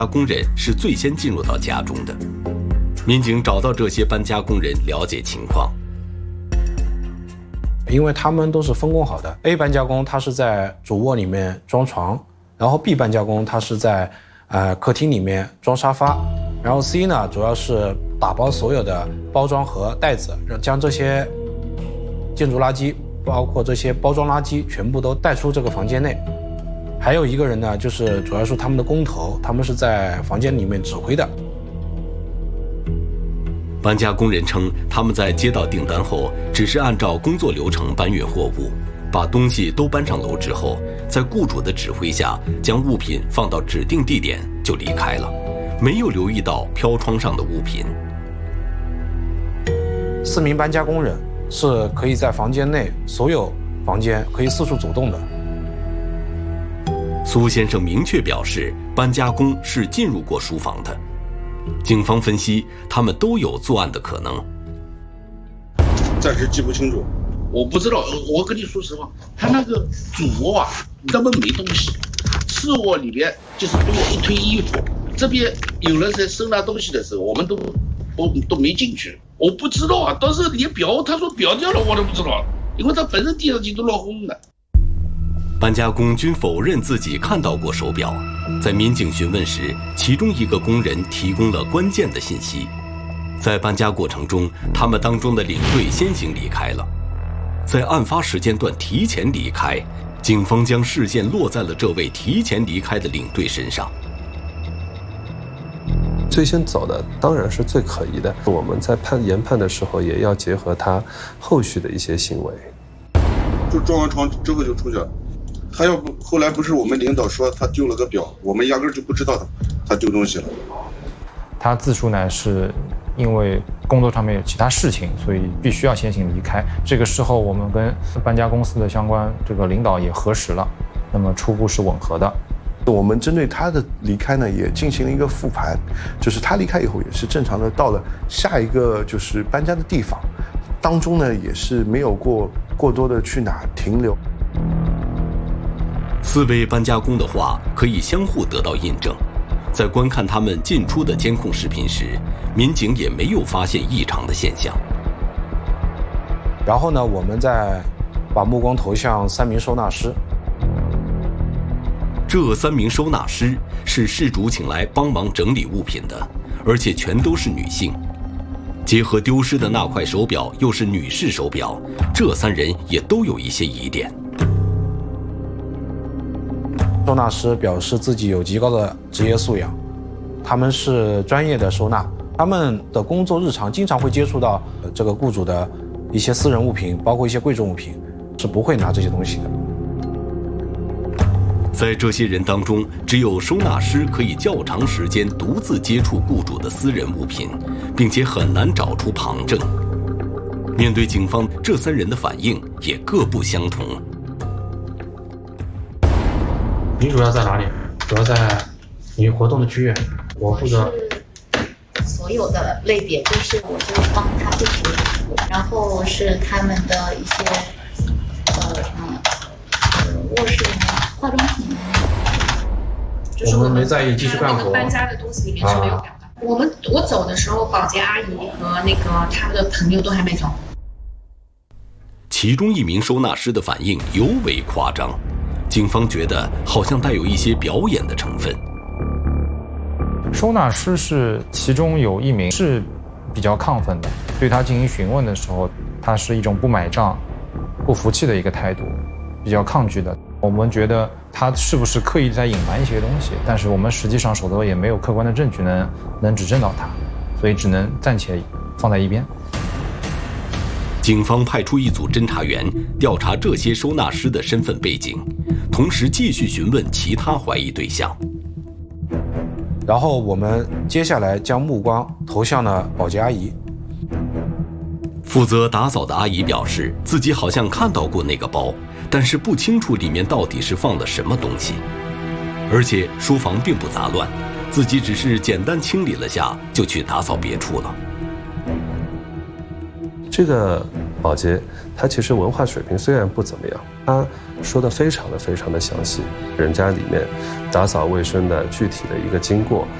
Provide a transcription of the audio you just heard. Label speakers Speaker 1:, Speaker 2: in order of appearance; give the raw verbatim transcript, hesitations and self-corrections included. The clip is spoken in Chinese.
Speaker 1: 工人是最先进入到家中的。民警找到这些搬家工人了解情况，
Speaker 2: 因为他们都是分工好的。A 搬家工他是在主卧里面装床，然后 B 搬家工他是在呃客厅里面装沙发，然后 C 呢主要是打包所有的包装盒、袋子，将这些建筑垃圾，包括这些包装垃圾全部都带出这个房间内。还有一个人呢，就是主要是他们的工头，他们是在房间里面指挥的。
Speaker 1: 搬家工人称，他们在接到订单后，只是按照工作流程搬运货物，把东西都搬上楼之后，在雇主的指挥下，将物品放到指定地点就离开了，没有留意到飘窗上的物品。
Speaker 2: 四名搬家工人是可以在房间内所有房间可以四处走动的。
Speaker 1: 苏先生明确表示，搬家工是进入过书房的。警方分析，他们都有作案的可能。
Speaker 3: 暂时记不清楚，
Speaker 4: 我不知道。我跟你说实话，他那个主卧啊，根本没东西，次卧里边就是多一堆衣服。这边有人在收纳东西的时候，我们都都都没进去。我不知道啊，当时连表他说表掉了，我都不知道，因为他本身地上去都落红的。
Speaker 1: 搬家工均否认自己看到过手表，在民警询问时，其中一个工人提供了关键的信息。在搬家过程中，他们当中的领队先行离开了，在案发时间段提前离开，警方将视线落在了这位提前离开的领队身上。
Speaker 5: 最先走的当然是最可疑的，我们在判研判的时候也要结合他后续的一些行为。
Speaker 3: 就装完床之后就出去了。他要不后来不是我们领导说他丢了个表，我们压根就不知道他他丢东西了。
Speaker 6: 他自述呢是因为工作上面有其他事情，所以必须要先行离开。这个事后我们跟搬家公司的相关这个领导也核实了，那么初步是吻合的。
Speaker 7: 我们针对他的离开呢也进行了一个复盘，就是他离开以后也是正常的到了下一个就是搬家的地方，当中呢也是没有过过多的去哪停留。
Speaker 1: 四位搬家工的话可以相互得到印证，在观看他们进出的监控视频时，民警也没有发现异常的现象。
Speaker 2: 然后呢，我们再把目光投向三名收纳师。
Speaker 1: 这三名收纳师是事主请来帮忙整理物品的，而且全都是女性。结合丢失的那块手表又是女士手表，这三人也都有一些疑点。
Speaker 2: 收纳师表示自己有极高的职业素养，他们是专业的收纳，他们的工作日常经常会接触到这个雇主的一些私人物品，包括一些贵重物品，是不会拿这些东西的。
Speaker 1: 在这些人当中，只有收纳师可以较长时间独自接触雇主的私人物品，并且很难找出旁证。面对警方这三人的反应也各不相同。
Speaker 8: 你主要在哪里？主要在你活动的区域，我负责
Speaker 9: 所有的类别，就是我就帮他去处理，然后是他们的一些呃嗯呃卧室里面化妆品，
Speaker 8: 就是我们没在意继续干活。
Speaker 10: 搬家的东西里面是没有表的。啊、我们我走的时候，保洁阿姨和那个他的朋友都还没走。
Speaker 1: 其中一名收纳师的反应尤为夸张。警方觉得好像带有一些表演的成分。
Speaker 6: 收纳师是其中有一名是比较亢奋的，对他进行询问的时候，他是一种不买账、不服气的一个态度，比较抗拒的。我们觉得他是不是刻意在隐瞒一些东西，但是我们实际上手头也没有客观的证据能能指证到他，所以只能暂且放在一边。
Speaker 1: 警方派出一组侦查员调查这些收纳师的身份背景，同时继续询问其他怀疑对象。
Speaker 2: 然后我们接下来将目光投向了保洁阿姨。
Speaker 1: 负责打扫的阿姨表示，自己好像看到过那个包，但是不清楚里面到底是放了什么东西。而且书房并不杂乱，自己只是简单清理了下，就去打扫别处了。
Speaker 5: 这个保洁他其实文化水平虽然不怎么样，他说的非常的非常的详细，人家里面打扫卫生的具体的一个经过，